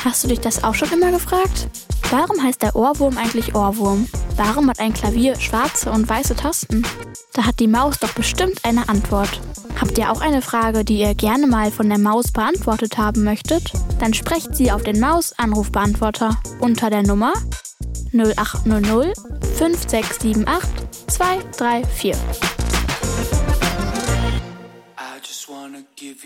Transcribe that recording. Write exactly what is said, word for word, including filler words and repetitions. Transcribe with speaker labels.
Speaker 1: Hast du dich das auch schon immer gefragt? Warum heißt der Ohrwurm eigentlich Ohrwurm? Warum hat ein Klavier schwarze und weiße Tasten? Da hat die Maus doch bestimmt eine Antwort. Habt ihr auch eine Frage, die ihr gerne mal von der Maus beantwortet haben möchtet? Dann sprecht sie auf den Maus-Anrufbeantworter unter der Nummer null acht null null fünf sechs sieben acht zwei drei vier.